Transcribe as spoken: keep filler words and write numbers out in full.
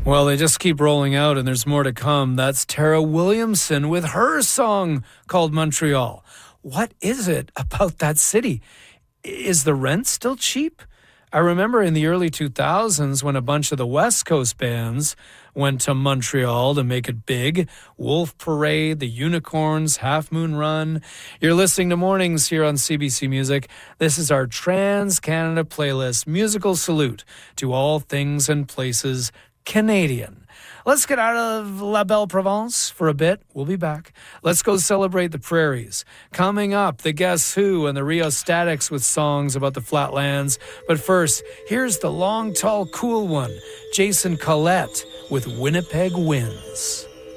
Well, they just keep rolling out, and there's more to come. That's Tara Williamson with her song called Montreal. What is it about that city? Is the rent still cheap? I remember in the early two thousands when a bunch of the West Coast bands went to Montreal to make it big. Wolf Parade, the Unicorns, Half Moon Run. You're listening to Mornings here on C B C Music. This is our Trans-Canada playlist, musical salute to all things and places Canadian. Let's get out of La Belle Provence for a bit. We'll be back. Let's go celebrate the prairies. Coming up, the Guess Who and the Rio Statics with songs about the flatlands. But first, here's the long, tall, cool one, Jason Collette with Winnipeg Winds.